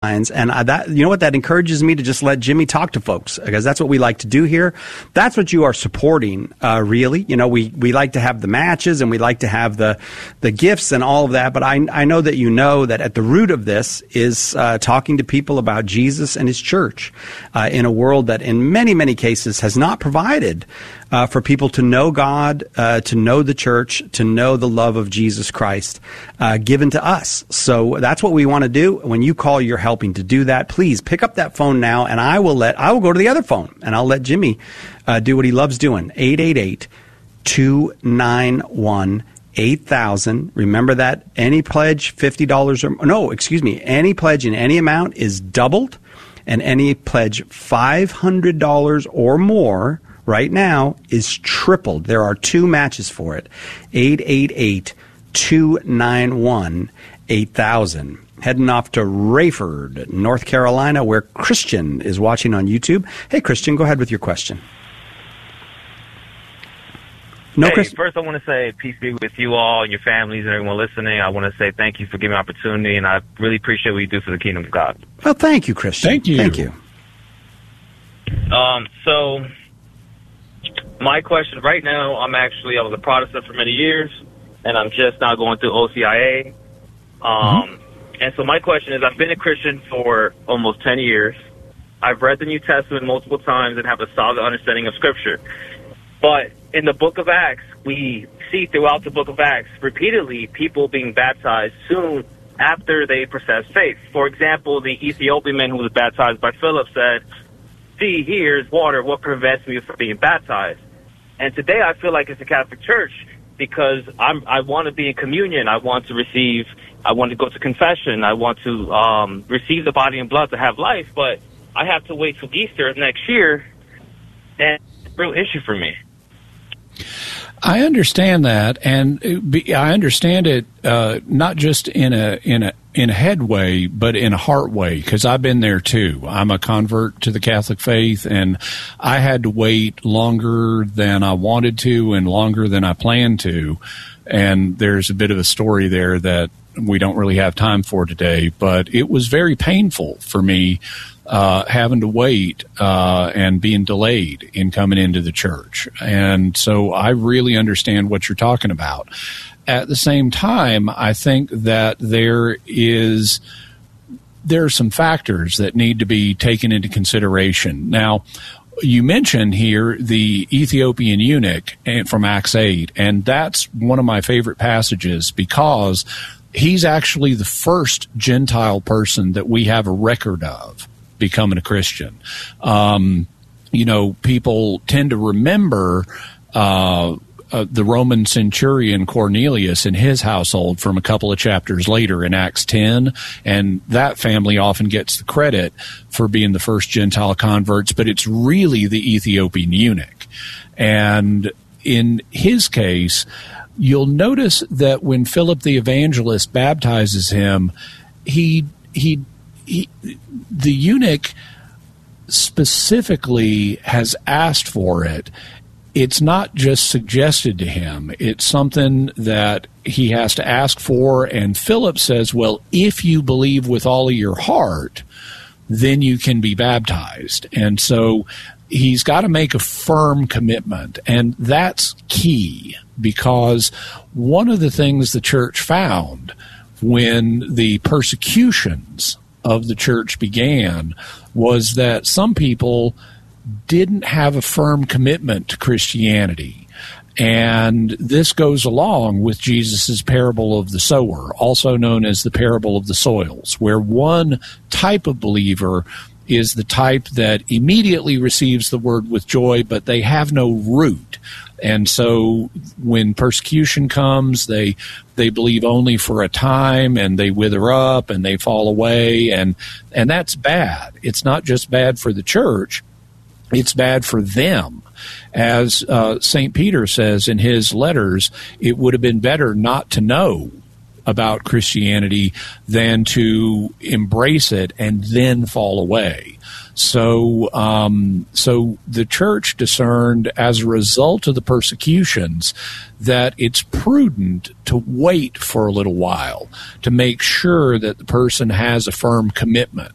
And that, you know what, that encourages me to just let Jimmy talk to folks, because that's what we like to do here. That's what you are supporting, really. You know, we like to have the matches and we like to have the gifts and all of that. But I know that you know that at the root of this is talking to people about Jesus and his church in a world that in many, many cases has not provided for people to know God, to know the church, to know the love of Jesus Christ given to us. So that's what we want to do. When you call, you're helping to do that. Please pick up that phone now, and I will go to the other phone, and I'll let Jimmy do what he loves doing. 888-291-8000. Remember that any pledge, $50 any pledge in any amount is doubled, and any pledge $500 or more right now is tripled. There are 2 matches for it. 888-291-8000. Heading off to Rayford, North Carolina, where Christian is watching on YouTube. Hey, Christian, go ahead with your question. No, hey, first I want to say peace be with you all and your families and everyone listening. I want to say thank you for giving me an opportunity, and I really appreciate what you do for the kingdom of God. Well, thank you, Christian. Thank you. Thank you. So my question right now, I was a Protestant for many years, and I'm just now going through OCIA. And so my question is, I've been a Christian for almost 10 years. I've read the New Testament multiple times and have a solid understanding of Scripture. But in the book of Acts, we see throughout the book of Acts repeatedly people being baptized soon after they profess faith. For example, the Ethiopian man who was baptized by Philip said, "See, here's water. What prevents me from being baptized?" And today I feel like it's the Catholic Church, because I want to be in communion. I want to go to confession. I want to receive the body and blood to have life. But I have to wait till Easter next year, and it's a real issue for me. I understand that, and I understand it not just in a head way, but in a heart way, because I've been there too. I'm a convert to the Catholic faith, and I had to wait longer than I wanted to and longer than I planned to. And there's a bit of a story there that we don't really have time for today, but it was very painful for me having to wait and being delayed in coming into the church. And so I really understand what you're talking about. At the same time, I think that there are some factors that need to be taken into consideration. Now, you mentioned here the Ethiopian eunuch from Acts 8, and that's one of my favorite passages because he's actually the first Gentile person that we have a record of becoming a Christian. People tend to remember the Roman centurion Cornelius and his household from a couple of chapters later in Acts 10, and that family often gets the credit for being the first Gentile converts, but it's really the Ethiopian eunuch. And in his case, you'll notice that when Philip the evangelist baptizes him, the eunuch specifically has asked for it. It's not just suggested to him. It's something that he has to ask for, and Philip says, well, if you believe with all of your heart, then you can be baptized. And so he's got to make a firm commitment, and that's key, because one of the things the church found when the persecutions of the church began was that some people didn't have a firm commitment to Christianity. And this goes along with Jesus' parable of the sower, also known as the parable of the soils, where one type of believer is the type that immediately receives the word with joy, but they have no root. And so when persecution comes, they believe only for a time, and they wither up and they fall away, and that's bad. It's not just bad for the church, it's bad for them. As St. Peter says in his letters, it would have been better not to know about Christianity than to embrace it and then fall away. So the church discerned, as a result of the persecutions, that it's prudent to wait for a little while to make sure that the person has a firm commitment.